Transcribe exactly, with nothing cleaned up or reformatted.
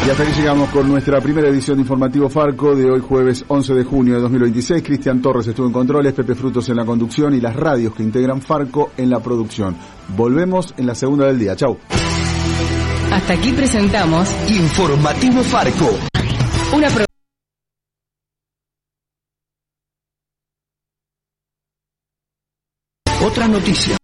Y hasta aquí llegamos con nuestra primera edición de Informativo Farco de hoy jueves once de junio de dos mil veintiséis. Cristian Torres estuvo en controles, Pepe Frutos en la conducción y las radios que integran Farco en la producción. Volvemos en la segunda del día. Chau. Hasta aquí presentamos Informativo Farco. Una pro- Otra noticia.